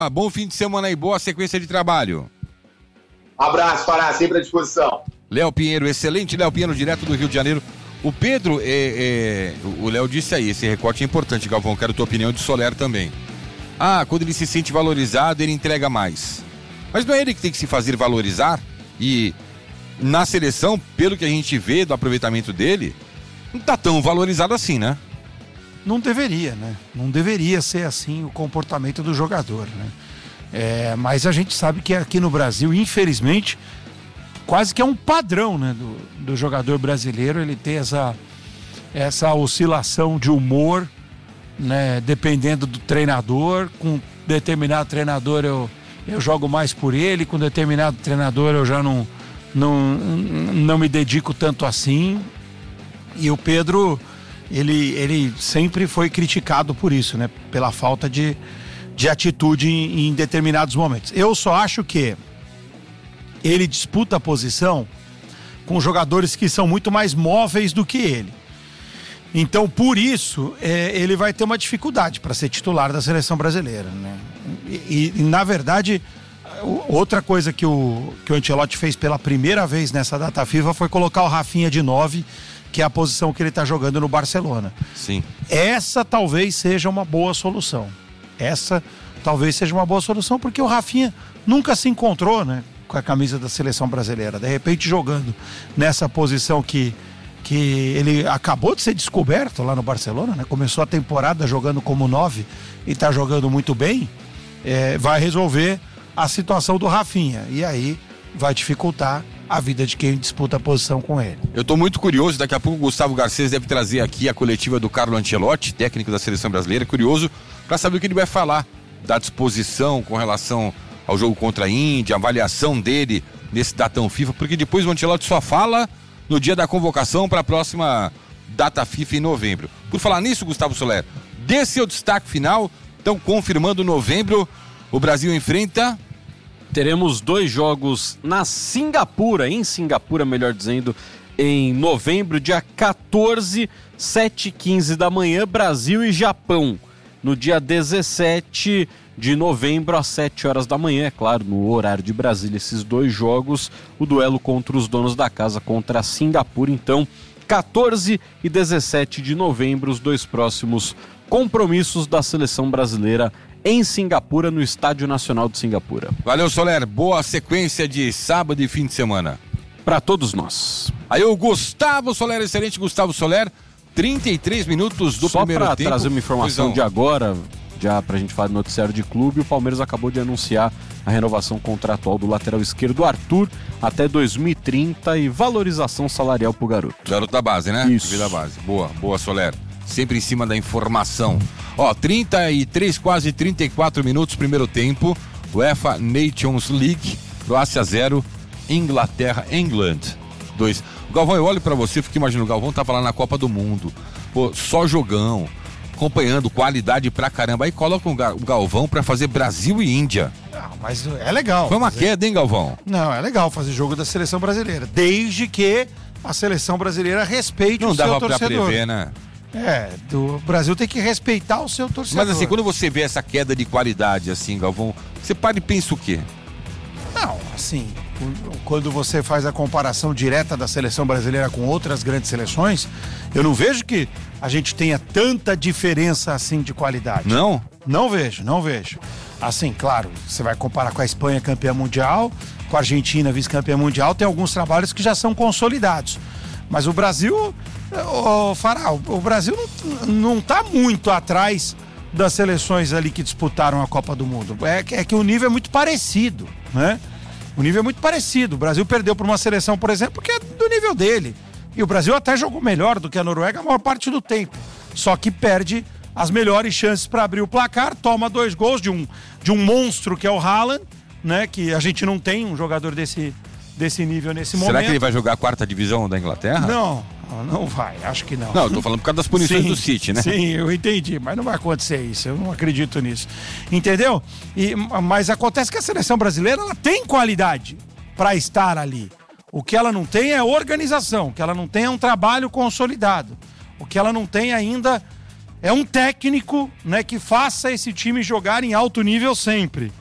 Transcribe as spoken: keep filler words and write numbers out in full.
Ah, bom fim de semana e boa sequência de trabalho. Abraço, Pará, sempre à disposição. Léo Pinheiro, excelente Léo Pinheiro, direto do Rio de Janeiro. O Pedro, é, é, o Léo disse aí, esse recorte é importante, Galvão, quero a tua opinião de Soler também. Ah, quando ele se sente valorizado, ele entrega mais. Mas não é ele que tem que se fazer valorizar? E na seleção, pelo que a gente vê do aproveitamento dele, não tá tão valorizado assim, né? Não deveria, né? Não deveria ser assim o comportamento do jogador, né? É, mas a gente sabe que aqui no Brasil, infelizmente, quase que é um padrão, né, do, do jogador brasileiro, ele ter essa, essa oscilação de humor, né, dependendo do treinador. Com determinado treinador eu, eu jogo mais por ele, com determinado treinador eu já não, não, não me dedico tanto assim. E o Pedro, ele, ele sempre foi criticado por isso, né, pela falta de, de atitude em, em determinados momentos. Eu só acho que ele disputa a posição com jogadores que são muito mais móveis do que ele. Então, por isso, é, ele vai ter uma dificuldade para ser titular da seleção brasileira, né? E, e, na verdade, outra coisa que o, que o Ancelotti fez pela primeira vez nessa data FIFA foi colocar o Rafinha de nove, que é a posição que ele está jogando no Barcelona. Sim. Essa talvez seja uma boa solução. Essa talvez seja uma boa solução, porque o Rafinha nunca se encontrou, né, com a camisa da seleção brasileira. De repente, jogando nessa posição que, que ele acabou de ser descoberto lá no Barcelona, né? Começou a temporada jogando como nove e está jogando muito bem, é, vai resolver a situação do Rafinha. E aí vai dificultar a vida de quem disputa a posição com ele. Eu estou muito curioso, daqui a pouco o Gustavo Garcês deve trazer aqui a coletiva do Carlo Ancelotti, técnico da seleção brasileira, curioso para saber o que ele vai falar da disposição com relação ao jogo contra a Índia, a avaliação dele nesse datão FIFA, porque depois o Ancelotti só fala no dia da convocação para a próxima data FIFA em novembro. Por falar nisso, Gustavo Soler, dê seu destaque final. Então, confirmando novembro, o Brasil enfrenta... Teremos dois jogos na Singapura, em Singapura, melhor dizendo, em novembro, dia quatorze, sete e quinze da manhã, Brasil e Japão. No dia dezessete de novembro, às sete horas da manhã, é claro, no horário de Brasília, esses dois jogos, o duelo contra os donos da casa, contra a Singapura. Então, quatorze e dezessete de novembro, os dois próximos compromissos da seleção brasileira em Singapura, no Estádio Nacional de Singapura. Valeu, Soler. Boa sequência de sábado e fim de semana. Para todos nós. Aí o Gustavo Soler, excelente Gustavo Soler, trinta e três minutos do Só primeiro tempo. Só para trazer uma informação de agora, já pra gente falar do noticiário de clube, o Palmeiras acabou de anunciar a renovação contratual do lateral esquerdo Arthur até dois mil e trinta e valorização salarial pro garoto. Garoto da base, né? Isso. Da base. Boa, boa, Soler. Sempre em cima da informação. Ó, trinta e três, quase trinta e quatro minutos, primeiro tempo. UEFA Nations League, Croácia zero, Inglaterra, England dois. Galvão, eu olho pra você, fico imaginando, o Galvão tava lá na Copa do Mundo, pô, só jogão, acompanhando, qualidade pra caramba. Aí coloca o Galvão pra fazer Brasil e Índia. Não, mas é legal. Foi uma fazer... queda, hein, Galvão? Não, é legal fazer jogo da seleção brasileira, desde que a seleção brasileira respeite Não o seu torcedor. Não dava pra prever, né? É, do Brasil tem que respeitar o seu torcedor. Mas assim, quando você vê essa queda de qualidade, assim, Galvão, você para e pensa o quê? Não, assim, quando você faz a comparação direta da seleção brasileira com outras grandes seleções, eu não vejo que a gente tenha tanta diferença assim de qualidade. Não? Não vejo, não vejo. Assim, claro, você vai comparar com a Espanha campeã mundial, com a Argentina vice-campeã mundial, tem alguns trabalhos que já são consolidados. Mas o Brasil, o Fará, o Brasil não, não tá muito atrás das seleções ali que disputaram a Copa do Mundo. É, é que o nível é muito parecido, né? O nível é muito parecido. O Brasil perdeu por uma seleção, por exemplo, que é do nível dele. E o Brasil até jogou melhor do que a Noruega a maior parte do tempo. Só que perde as melhores chances para abrir o placar, toma dois gols de um, de um monstro que é o Haaland, né? Que a gente não tem um jogador desse... desse nível nesse Será momento. Será que ele vai jogar a quarta divisão da Inglaterra? Não, não vai, acho que não. Não, eu tô falando por causa das punições sim, do City, né? Sim, eu entendi, mas não vai acontecer isso, eu não acredito nisso. Entendeu? E, mas acontece que a seleção brasileira, ela tem qualidade para estar ali. O que ela não tem é organização, o que ela não tem é um trabalho consolidado. O que ela não tem ainda é um técnico, né, que faça esse time jogar em alto nível sempre.